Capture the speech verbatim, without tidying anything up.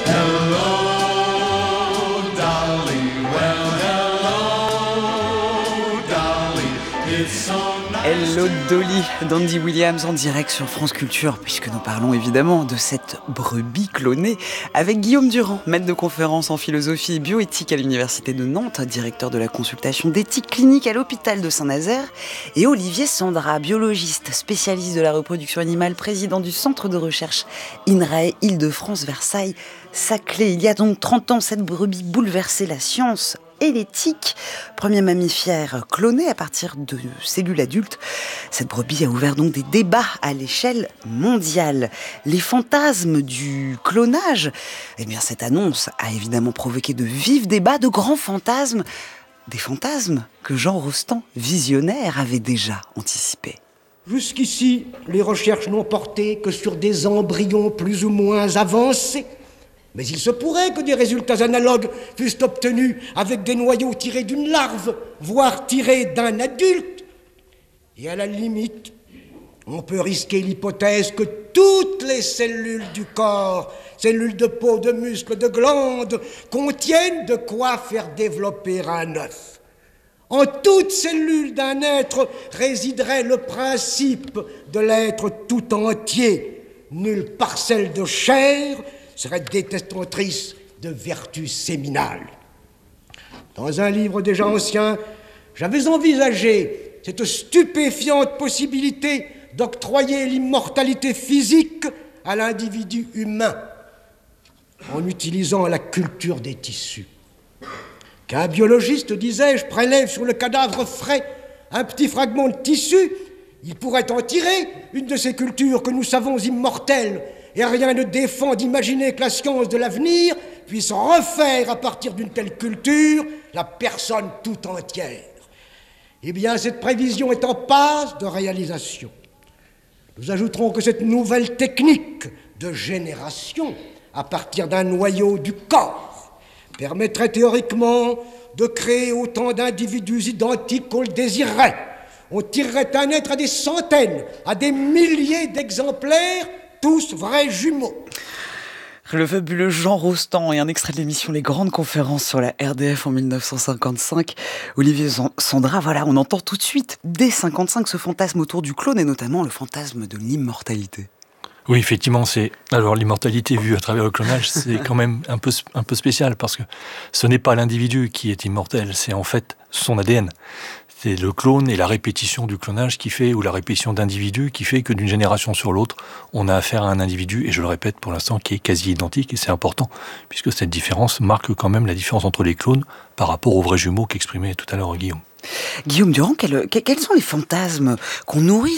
Hello, Dolly. Well, hello, Dolly. It's so nice. Hello Dolly, d'Andy Williams en direct sur France Culture, puisque nous parlons évidemment de cette brebis clonée avec Guillaume Durand, maître de conférence en philosophie et bioéthique à l'Université de Nantes, directeur de la consultation d'éthique clinique à l'hôpital de Saint-Nazaire, et Olivier Sandra, biologiste, spécialiste de la reproduction animale, président du centre de recherche INRAE Île-de-France Versailles-Saclay. Il y a donc trente ans, cette brebis bouleversait la science et l'éthique. Premier mammifère cloné à partir de cellules adultes, cette brebis a ouvert donc des débats à l'échelle mondiale. Les fantasmes du clonage, eh bien cette annonce a évidemment provoqué de vifs débats, de grands fantasmes, des fantasmes que Jean Rostand, visionnaire, avait déjà anticipés. Jusqu'ici, les recherches n'ont porté que sur des embryons plus ou moins avancés. Mais il se pourrait que des résultats analogues fussent obtenus avec des noyaux tirés d'une larve, voire tirés d'un adulte. Et à la limite, on peut risquer l'hypothèse que toutes les cellules du corps, cellules de peau, de muscles, de glandes, contiennent de quoi faire développer un œuf. En toute cellule d'un être résiderait le principe de l'être tout entier. Nulle parcelle de chair serait détestatrice de vertus séminales. Dans un livre déjà ancien, j'avais envisagé cette stupéfiante possibilité d'octroyer l'immortalité physique à l'individu humain en utilisant la culture des tissus. Qu'un biologiste, disais-je, prélève sur le cadavre frais un petit fragment de tissu, il pourrait en tirer une de ces cultures que nous savons immortelles, et rien ne défend d'imaginer que la science de l'avenir puisse refaire à partir d'une telle culture la personne tout entière. Eh bien, cette prévision est en passe de réalisation. Nous ajouterons que cette nouvelle technique de génération à partir d'un noyau du corps permettrait théoriquement de créer autant d'individus identiques qu'on le désirerait. On tirerait un être à des centaines, à des milliers d'exemplaires, tous vrais jumeaux. Le fabuleux Jean Rostand et un extrait de l'émission Les Grandes Conférences sur la R D F en dix-neuf cent cinquante-cinq. Olivier Sandra, voilà, on entend tout de suite, dès cinquante-cinq, ce fantasme autour du clone et notamment le fantasme de l'immortalité. Oui, effectivement, c'est alors l'immortalité vue à travers le clonage, c'est quand même un peu un peu spécial parce que ce n'est pas l'individu qui est immortel, c'est en fait son A D N. C'est le clone et la répétition du clonage qui fait, ou la répétition d'individus qui fait que d'une génération sur l'autre, on a affaire à un individu, et je le répète pour l'instant, qui est quasi identique, et c'est important, puisque cette différence marque quand même la différence entre les clones par rapport aux vrais jumeaux qu'exprimait tout à l'heure Guillaume. Guillaume Durand, quels, quels sont les fantasmes qu'on nourrit